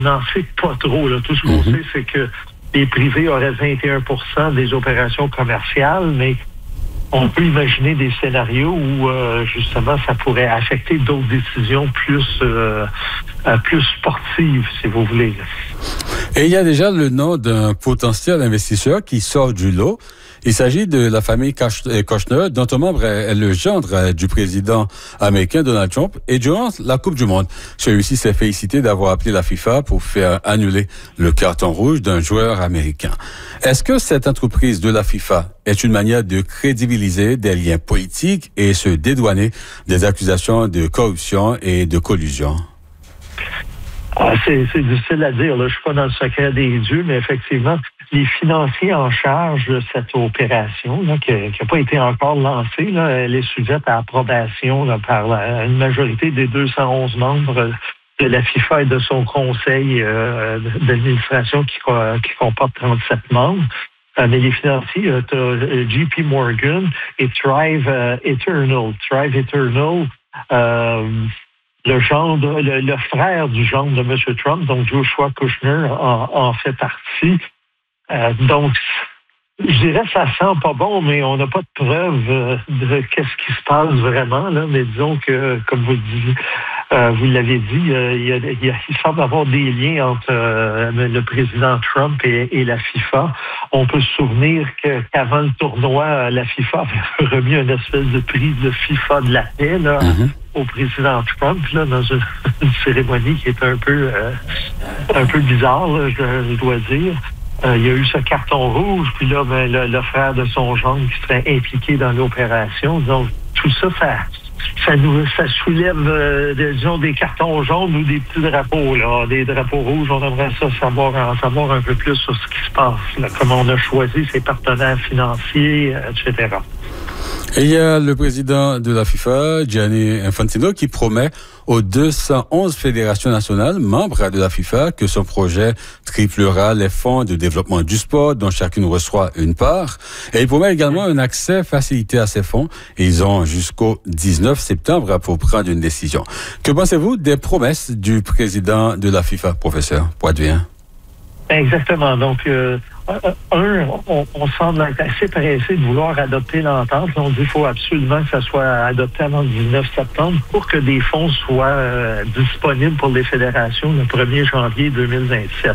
n'en sait pas trop. Là. Tout ce qu'on sait, c'est que les privés auraient 21% des opérations commerciales, mais on peut imaginer des scénarios où, justement, ça pourrait affecter d'autres décisions plus sportives, si vous voulez. Et il y a déjà le nom d'un potentiel investisseur qui sort du lot. Il s'agit de la famille Kushner, dont un membre est le gendre du président américain Donald Trump. Et durant la Coupe du Monde, celui-ci s'est félicité d'avoir appelé la FIFA pour faire annuler le carton rouge d'un joueur américain. Est-ce que cette entreprise de la FIFA est une manière de crédibiliser des liens politiques et se dédouaner des accusations de corruption et de collusion? C'est difficile à dire. Là. Je suis pas dans le secret des dieux, mais effectivement, les financiers en charge de cette opération, là, qui n'a pas été encore lancée, là, elle est sujette à approbation là, par une majorité des 211 membres de la FIFA et de son conseil d'administration qui comporte 37 membres. Mais les financiers, tu as JP Morgan et Thrive Eternal. Thrive Eternal, le frère du gendre de M. Trump, donc Joshua Kushner, en fait partie. Donc, je dirais que ça sent pas bon, mais on n'a pas de preuve de qu'est-ce qui se passe vraiment. Là. Mais disons que, comme vous l'avez dit, il semble avoir des liens entre le président Trump et la FIFA. On peut se souvenir qu'avant le tournoi, la FIFA avait remis une espèce de prix de FIFA de la paix là, au président Trump là, dans une cérémonie qui est un peu bizarre, là, je dois dire. Il y a eu ce carton rouge, puis là, le frère de son gendre qui serait impliqué dans l'opération. Donc, tout ça soulève, disons, des cartons jaunes ou des petits drapeaux, là. Des drapeaux rouges, on aimerait en savoir un peu plus sur ce qui se passe, là, comment on a choisi ses partenaires financiers, etc. Et il y a le président de la FIFA, Gianni Infantino, qui promet aux 211 fédérations nationales membres de la FIFA que son projet triplera les fonds de développement du sport dont chacune reçoit une part. Et il promet également un accès facilité à ces fonds. Et ils ont jusqu'au 19 septembre pour prendre une décision. Que pensez-vous des promesses du président de la FIFA, professeur Poitevin? Exactement. Donc, on semble être assez pressé de vouloir adopter l'entente. On dit qu'il faut absolument que ça soit adopté avant le 19 septembre pour que des fonds soient disponibles pour les fédérations le 1er janvier 2027.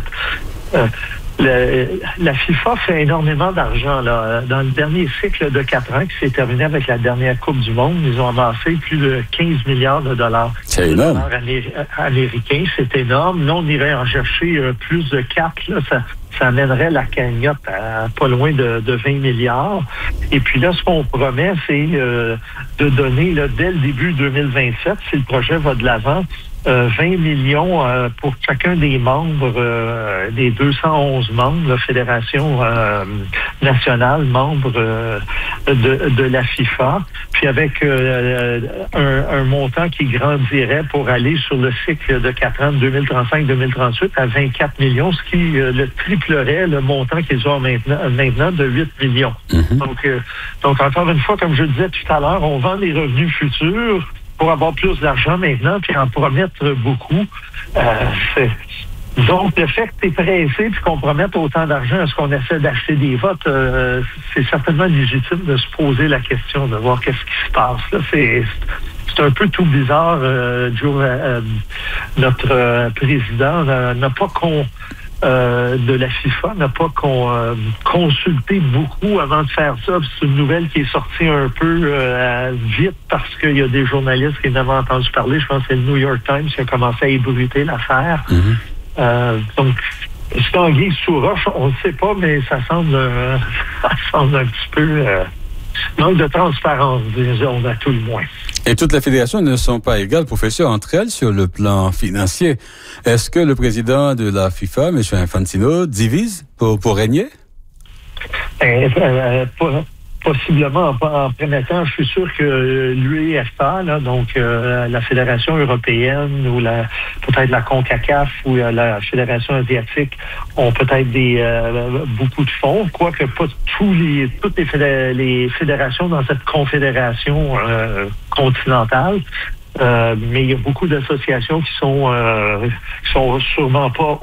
La FIFA fait énormément d'argent. Là. Dans le dernier cycle de 4 ans qui s'est terminé avec la dernière Coupe du Monde, ils ont amassé plus de 15 milliards de dollars. C'est énorme. Américains, c'est énorme. Là, on irait en chercher plus de 4. Là, ça amènerait la cagnotte à pas loin de 20 milliards. Et puis là, ce qu'on promet, c'est de donner, là, dès le début 2027, si le projet va de l'avant, 20 millions pour chacun des membres, des 211 membres de la Fédération nationale, membres de la FIFA, puis avec un montant qui grandirait pour aller sur le cycle de 4 ans, 2035-2038, à 24 millions, ce qui le triplerait le montant qu'ils ont maintenant de 8 millions. Donc, encore une fois, comme je le disais tout à l'heure, on vend les revenus futurs pour avoir plus d'argent maintenant, puis en promettre beaucoup. Donc, le fait que tu es pressé puis qu'on promette autant d'argent, est-ce qu'on essaie d'acheter des votes? C'est certainement légitime de se poser la question, de voir qu'est-ce qui se passe. Là, c'est un peu tout bizarre. Notre président n'a pas de la FIFA n'a pas consulté beaucoup avant de faire ça. C'est une nouvelle qui est sortie un peu vite parce qu'il y a des journalistes qui n'avaient entendu parler. Je pense que c'est le New York Times qui a commencé à ébruiter l'affaire. Donc, c'est en guise sous roche, on ne sait pas, mais ça semble un petit peu manque de transparence, disons, à tout le moins. Et toutes les fédérations ne sont pas égales, professeur, entre elles sur le plan financier. Est-ce que le président de la FIFA, M. Infantino, divise pour régner? Possiblement, en premier temps, je suis sûr que l'UEFA, là, donc la Fédération européenne ou peut-être la CONCACAF ou la Fédération asiatique ont peut-être beaucoup de fonds, quoique pas toutes les fédérations dans cette confédération continentale. Mais il y a beaucoup d'associations qui sont sûrement pas